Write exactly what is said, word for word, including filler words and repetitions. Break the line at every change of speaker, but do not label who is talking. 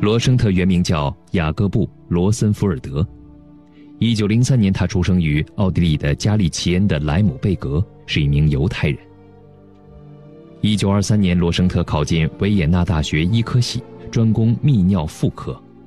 罗生特原名叫雅各布·罗森福尔德。一九零三年，他出生于奥地利的加利奇恩的莱姆贝格，是一名犹太人。一九二三年，罗生特考进维也纳大学医科系，专攻泌尿妇科。